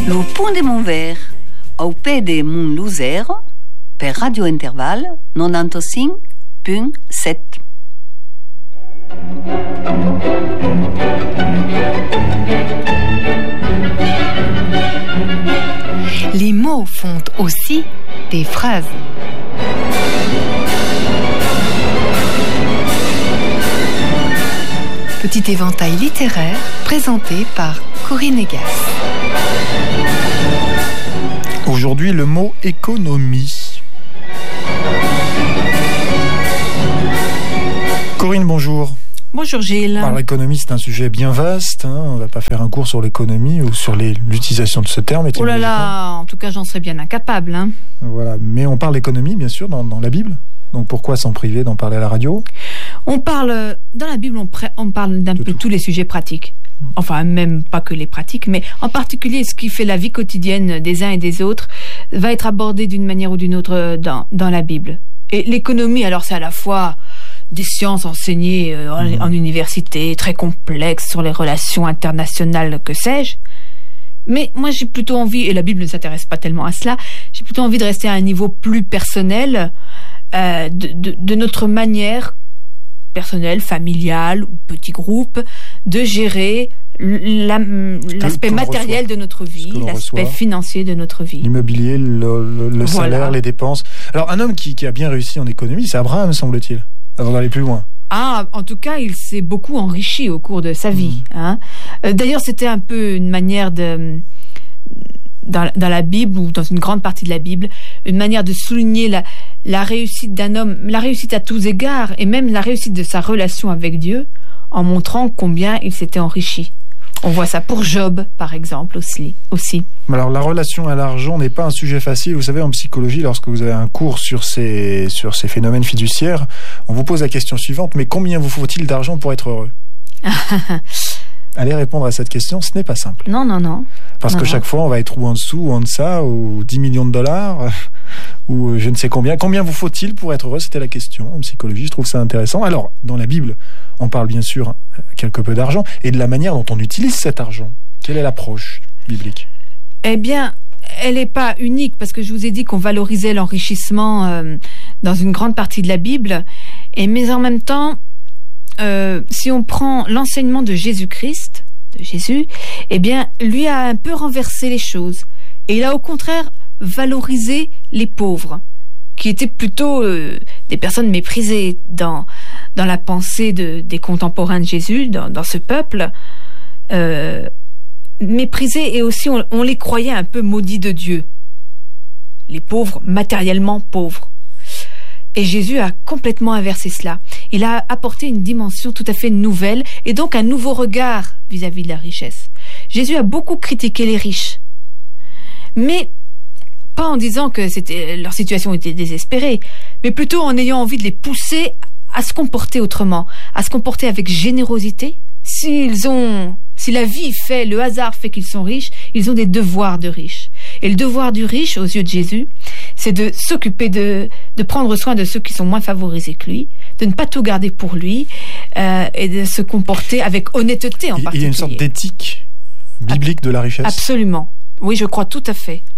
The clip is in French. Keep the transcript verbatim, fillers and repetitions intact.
Le pont de Montvert, au pied de Mont Lozère, per Radio Intervalle quatre-vingt-quinze virgule sept. Les mots font aussi des phrases. Petit éventail littéraire présenté par Corinne Egas. Aujourd'hui, le mot économie. Corinne, bonjour. Bonjour Gilles. Alors, l'économie, c'est un sujet bien vaste. Hein. On ne va pas faire un cours sur l'économie ou sur les, l'utilisation de ce terme. Oh là là, en tout cas, j'en serais bien incapable. Hein. Voilà. Mais on parle d'économie, bien sûr, dans, dans la Bible. Donc pourquoi s'en priver d'en parler à la radio ? On parle, dans la Bible, on, pré, on parle d'un de peu tout. tous les sujets pratiques. Enfin, même pas que les pratiques, mais en particulier ce qui fait la vie quotidienne des uns et des autres va être abordé d'une manière ou d'une autre dans, dans la Bible. Et l'économie, alors c'est à la fois des sciences enseignées euh, en, mmh. en université, très complexes sur les relations internationales, que sais-je. Mais moi, j'ai plutôt envie, et la Bible ne s'intéresse pas tellement à cela, j'ai plutôt envie de rester à un niveau plus personnel euh, de, de, de notre manière personnelle, familiale ou petit groupe, de gérer la, l'aspect matériel de notre vie, l'aspect reçoit, financier de notre vie. L'immobilier, le, le, le voilà. salaire, les dépenses. Alors, un homme qui, qui a bien réussi en économie, c'est Abraham, semble-t-il, avant d'aller plus loin. Ah, en tout cas, il s'est beaucoup enrichi au cours de sa vie. Mmh. Hein. D'ailleurs, c'était un peu une manière de... Dans, dans la Bible, ou dans une grande partie de la Bible, une manière de souligner la, la réussite d'un homme, la réussite à tous égards, et même la réussite de sa relation avec Dieu, en montrant combien il s'était enrichi. On voit ça pour Job, par exemple, aussi. aussi. Alors, la relation à l'argent n'est pas un sujet facile. Vous savez, en psychologie, lorsque vous avez un cours sur ces, sur ces phénomènes fiduciaires, on vous pose la question suivante, mais combien vous faut-il d'argent pour être heureux ? Allez répondre à cette question, ce n'est pas simple. Non, non, non. Parce non, que non. chaque fois, on va être ou en dessous, ou en deçà, ou dix millions de dollars, ou je ne sais combien. Combien vous faut-il pour être heureux ? C'était la question en psychologie, je trouve ça intéressant. Alors, dans la Bible, on parle bien sûr quelque peu d'argent, et de la manière dont on utilise cet argent. Quelle est l'approche biblique ? Eh bien, elle n'est pas unique, parce que je vous ai dit qu'on valorisait l'enrichissement euh, dans une grande partie de la Bible, et, mais en même temps, Euh, si on prend l'enseignement de Jésus-Christ, de Jésus, eh bien, lui a un peu renversé les choses. Et il a au contraire valorisé les pauvres, qui étaient plutôt euh, des personnes méprisées dans, dans la pensée de, des contemporains de Jésus, dans, dans ce peuple. Euh, méprisés, et aussi on, on les croyait un peu maudits de Dieu. Les pauvres, matériellement pauvres. Et Jésus a complètement inversé cela. Il a apporté une dimension tout à fait nouvelle et donc un nouveau regard vis-à-vis de la richesse. Jésus a beaucoup critiqué les riches, mais pas en disant que c'était, leur situation était désespérée, mais plutôt en ayant envie de les pousser à se comporter autrement, à se comporter avec générosité. S'ils ont, si la vie fait, le hasard fait qu'ils sont riches, ils ont des devoirs de riches. Et le devoir du riche, aux yeux de Jésus, c'est de s'occuper de, de prendre soin de ceux qui sont moins favorisés que lui, de ne pas tout garder pour lui, euh, et de se comporter avec honnêteté en il, particulier. Il y a une sorte d'éthique biblique de la richesse. Absolument. Oui, je crois tout à fait.